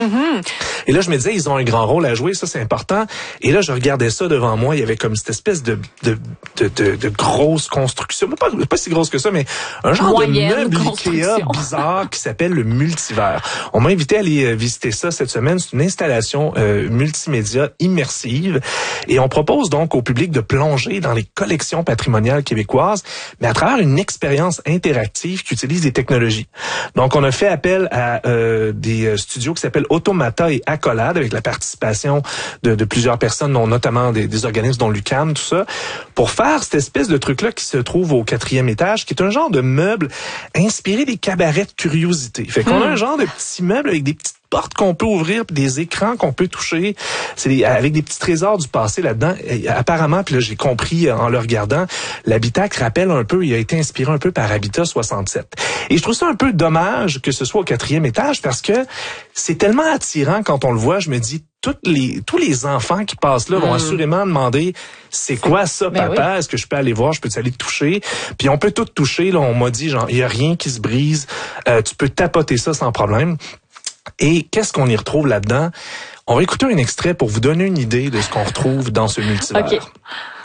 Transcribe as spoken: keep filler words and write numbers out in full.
Mm-hmm. Et là, je me disais, ils ont un grand rôle à jouer, ça c'est important. Et là, je regardais ça devant moi, il y avait comme cette espèce de de de, de, de grosse construction, pas, pas si grosse que ça, mais un genre Moyenne de meuble construction. Ikea bizarre qui s'appelle le multivers. On m'a invité à aller visiter ça cette semaine. C'est une installation euh, multimédia immersive. Et on propose donc au public de plonger dans les collections patrimoniales québécoises, mais à travers une expérience interactive qui utilise des technologies. Donc, on a fait appel à euh, des studios qui s'appellent Automata et Accolade, avec la participation de, de plusieurs personnes, dont notamment des, des organismes dont l'U Q A M, tout ça, pour faire cette espèce de truc-là qui se trouve au quatrième étage, qui est un genre de meuble inspiré des cabarets de curiosité. Fait qu'on a un genre de petit meuble avec des petites portes qu'on peut ouvrir, puis des écrans qu'on peut toucher. C'est des, avec des petits trésors du passé là-dedans. Et apparemment, puis là, j'ai compris en le regardant, l'habitacle rappelle un peu, il a été inspiré un peu par Habitat soixante-sept. Et je trouve ça un peu dommage que ce soit au quatrième étage parce que c'est tellement attirant quand on le voit. Je me dis, toutes les, tous les enfants qui passent là vont mmh. assurément demander c'est quoi ça, ben papa? Oui. Est-ce que je peux aller voir? Je peux aller toucher? Puis on peut tout toucher. Là, on m'a dit, genre, il y a rien qui se brise. Euh, tu peux tapoter ça sans problème. Et qu'est-ce qu'on y retrouve là-dedans? On va écouter un extrait pour vous donner une idée de ce qu'on retrouve dans ce multivers. Okay.